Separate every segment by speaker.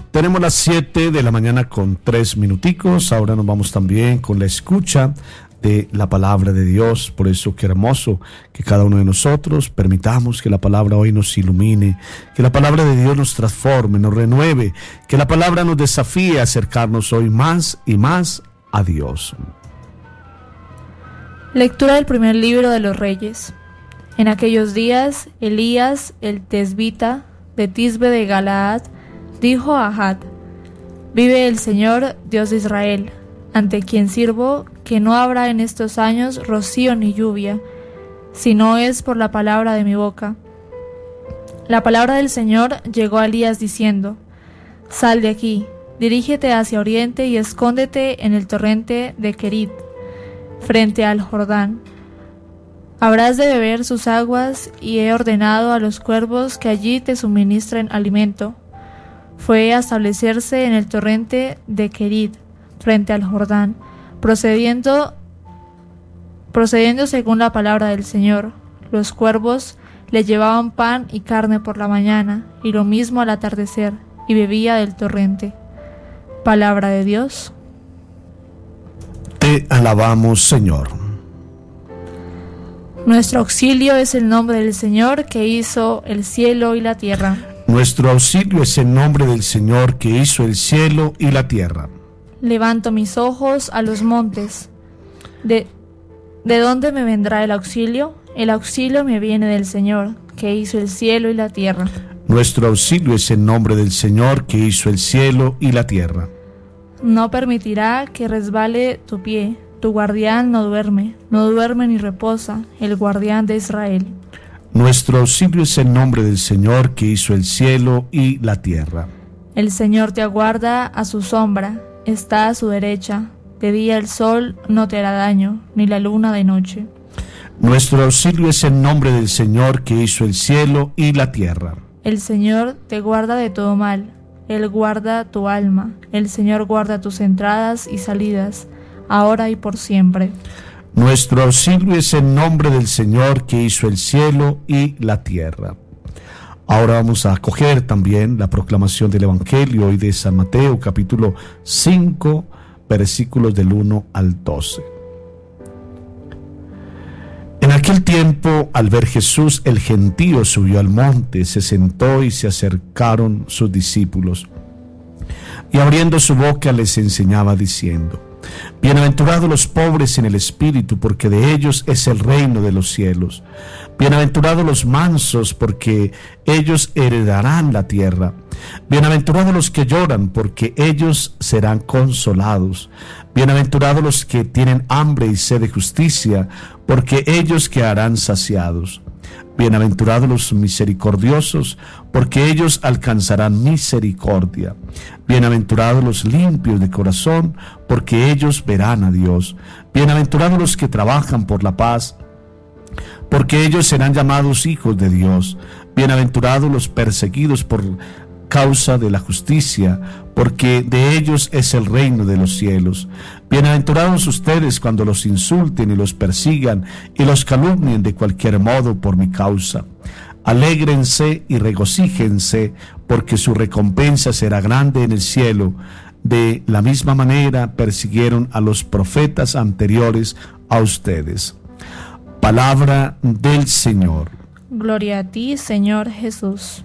Speaker 1: Tenemos las 7 de la mañana con 3 minuticos. Ahora nos vamos también con la escucha de la palabra de Dios. Por eso qué hermoso que cada uno de nosotros permitamos que la palabra hoy nos ilumine, que la palabra de Dios nos transforme, nos renueve, que la palabra nos desafíe a acercarnos hoy más y más a Dios.
Speaker 2: Lectura del primer libro de los Reyes. En aquellos días, Elías, el tesbita de Tisbe de Galaad, dijo a Ahab: vive el Señor, Dios de Israel, ante quien sirvo, que no habrá en estos años rocío ni lluvia, si no es por la palabra de mi boca. La palabra del Señor llegó a Elías diciendo: sal de aquí, dirígete hacia oriente y escóndete en el torrente de Querit, frente al Jordán. Habrás de beber sus aguas, y he ordenado a los cuervos que allí te suministren alimento. Fue a establecerse en el torrente de Querit, frente al Jordán, procediendo según la palabra del Señor. Los cuervos le llevaban pan y carne por la mañana, y lo mismo al atardecer, y bebía del torrente. Palabra de Dios.
Speaker 1: Te alabamos, Señor.
Speaker 2: Nuestro auxilio es el nombre del Señor, que hizo el cielo y la tierra.
Speaker 1: Nuestro auxilio es el nombre del Señor, que hizo el cielo y la tierra.
Speaker 2: Levanto mis ojos a los montes. ¿De dónde me vendrá el auxilio? El auxilio me viene del Señor, que hizo el cielo y la tierra.
Speaker 1: Nuestro auxilio es el nombre del Señor, que hizo el cielo y la tierra.
Speaker 2: No permitirá que resbale tu pie. Tu guardián no duerme ni reposa, el guardián de Israel.
Speaker 1: Nuestro auxilio es el nombre del Señor, que hizo el cielo y la tierra.
Speaker 2: El Señor te aguarda a su sombra, está a su derecha. De día el sol no te hará daño, ni la luna de noche.
Speaker 1: Nuestro auxilio es el nombre del Señor, que hizo el cielo y la tierra.
Speaker 2: El Señor te guarda de todo mal, Él guarda tu alma. El Señor guarda tus entradas y salidas, ahora y por siempre.
Speaker 1: Nuestro auxilio es el nombre del Señor, que hizo el cielo y la tierra. Ahora vamos a acoger también la proclamación del Evangelio hoy de San Mateo, capítulo 5, versículos del 1 al 12. En aquel tiempo, al ver Jesús, el gentío subió al monte, se sentó y se acercaron sus discípulos. Y abriendo su boca les enseñaba diciendo: bienaventurados los pobres en el espíritu, porque de ellos es el reino de los cielos. Bienaventurados los mansos, porque ellos heredarán la tierra. Bienaventurados los que lloran, porque ellos serán consolados. Bienaventurados los que tienen hambre y sed de justicia, porque ellos quedarán saciados. Bienaventurados los misericordiosos, porque ellos alcanzarán misericordia. Bienaventurados los limpios de corazón, porque ellos verán a Dios. Bienaventurados los que trabajan por la paz, porque ellos serán llamados hijos de Dios. Bienaventurados los perseguidos por causa de la justicia, porque de ellos es el reino de los cielos. Bienaventurados ustedes cuando los insulten y los persigan y los calumnien de cualquier modo por mi causa. Alégrense y regocíjense, porque su recompensa será grande en el cielo. De la misma manera persiguieron a los profetas anteriores a ustedes. Palabra del Señor.
Speaker 2: Gloria a ti, Señor Jesús.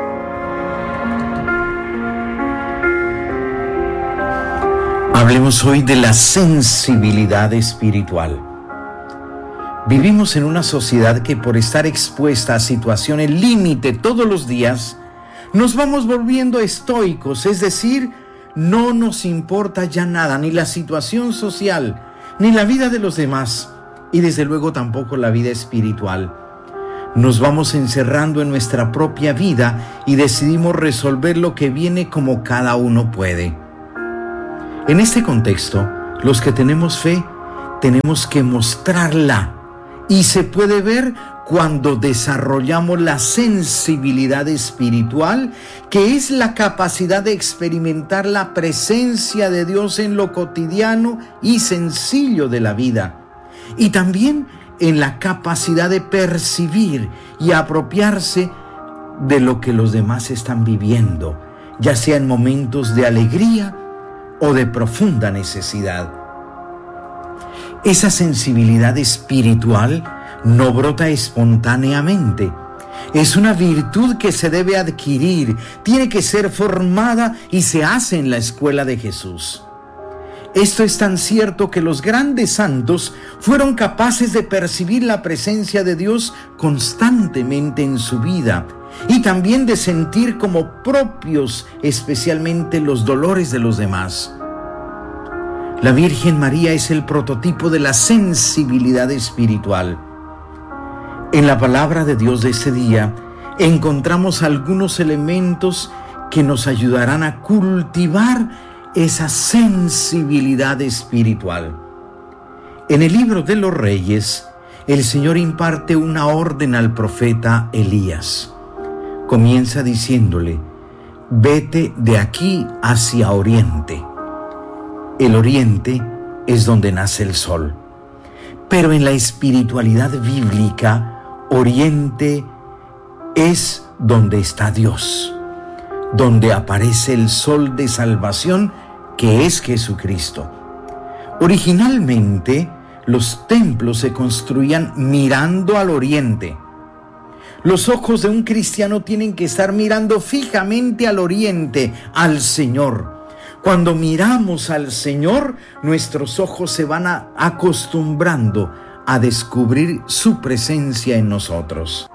Speaker 3: Hablemos hoy de la sensibilidad espiritual. Vivimos en una sociedad que, por estar expuesta a situaciones límite todos los días, nos vamos volviendo estoicos, es decir, no nos importa ya nada, ni la situación social, ni la vida de los demás, y desde luego tampoco la vida espiritual. Nos vamos encerrando en nuestra propia vida y decidimos resolver lo que viene como cada uno puede. En este contexto, los que tenemos fe tenemos que mostrarla, y se puede ver cuando desarrollamos la sensibilidad espiritual, que es la capacidad de experimentar la presencia de Dios en lo cotidiano y sencillo de la vida, y también en la capacidad de percibir y apropiarse de lo que los demás están viviendo, ya sea en momentos de alegría o de profunda necesidad. Esa sensibilidad espiritual no brota espontáneamente. Es una virtud que se debe adquirir, tiene que ser formada y se hace en la escuela de Jesús. Esto es tan cierto que los grandes santos fueron capaces de percibir la presencia de Dios constantemente en su vida y también de sentir como propios especialmente los dolores de los demás. La Virgen María es el prototipo de la sensibilidad espiritual. En la palabra de Dios de ese día encontramos algunos elementos que nos ayudarán a cultivar esa sensibilidad espiritual. En el libro de los Reyes, el Señor imparte una orden al profeta Elías. Comienza diciéndole: vete de aquí hacia oriente. El oriente es donde nace el sol. Pero en la espiritualidad bíblica, oriente es donde está Dios, donde aparece el sol de salvación que es Jesucristo. Originalmente, los templos se construían mirando al oriente. Los ojos de un cristiano tienen que estar mirando fijamente al oriente, al Señor. Cuando miramos al Señor, nuestros ojos se van acostumbrando a descubrir su presencia en nosotros.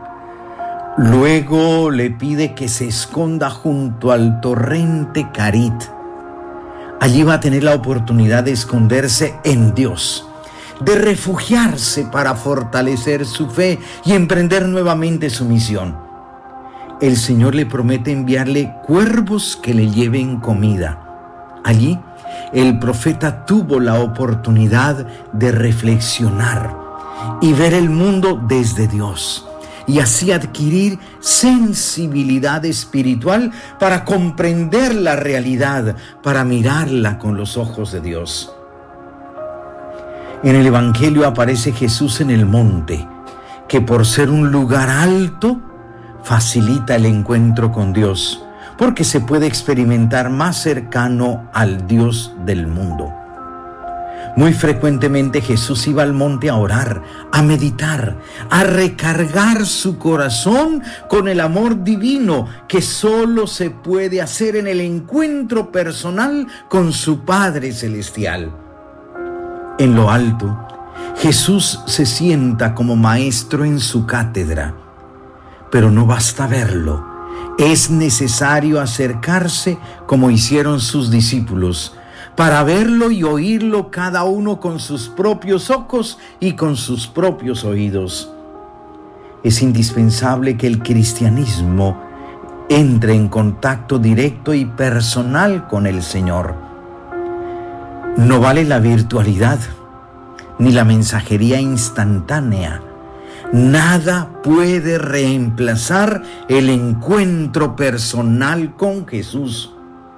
Speaker 3: Luego le pide que se esconda junto al torrente Carit. Allí va a tener la oportunidad de esconderse en Dios, de refugiarse para fortalecer su fe y emprender nuevamente su misión. El Señor le promete enviarle cuervos que le lleven comida. Allí, el profeta tuvo la oportunidad de reflexionar y ver el mundo desde Dios, y así adquirir sensibilidad espiritual para comprender la realidad, para mirarla con los ojos de Dios. En el Evangelio aparece Jesús en el monte, que por ser un lugar alto, facilita el encuentro con Dios, porque se puede experimentar más cercano al Dios del mundo. Muy frecuentemente Jesús iba al monte a orar, a meditar, a recargar su corazón con el amor divino que solo se puede hacer en el encuentro personal con su Padre Celestial. En lo alto, Jesús se sienta como maestro en su cátedra, pero no basta verlo, es necesario acercarse como hicieron sus discípulos, para verlo y oírlo cada uno con sus propios ojos y con sus propios oídos. Es indispensable que el cristianismo entre en contacto directo y personal con el Señor. No vale la virtualidad ni la mensajería instantánea. Nada puede reemplazar el encuentro personal con Jesús.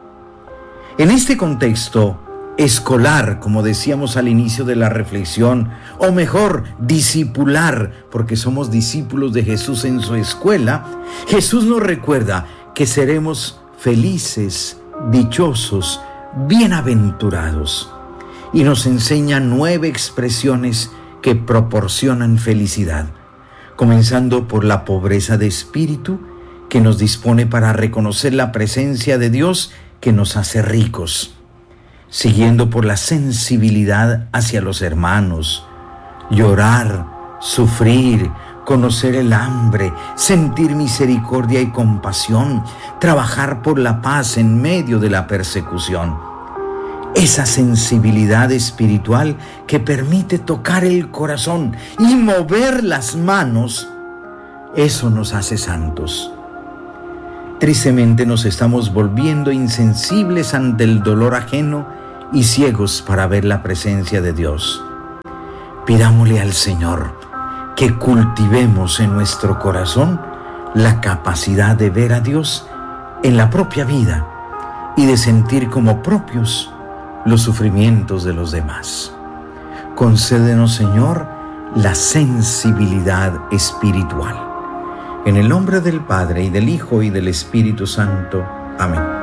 Speaker 3: En este contexto escolar, como decíamos al inicio de la reflexión, o mejor, discipular, porque somos discípulos de Jesús en su escuela, Jesús nos recuerda que seremos felices, dichosos, bienaventurados, y nos enseña 9 expresiones que proporcionan felicidad, comenzando por la pobreza de espíritu, que nos dispone para reconocer la presencia de Dios que nos hace ricos, siguiendo por la sensibilidad hacia los hermanos, llorar, sufrir, conocer el hambre, sentir misericordia y compasión, trabajar por la paz en medio de la persecución. Esa sensibilidad espiritual que permite tocar el corazón y mover las manos, eso nos hace santos. Tristemente nos estamos volviendo insensibles ante el dolor ajeno y ciegos para ver la presencia de Dios. Pidámosle al Señor que cultivemos en nuestro corazón la capacidad de ver a Dios en la propia vida y de sentir como propios los sufrimientos de los demás. Concédenos, Señor, la sensibilidad espiritual. En el nombre del Padre, y del Hijo, y del Espíritu Santo. Amén.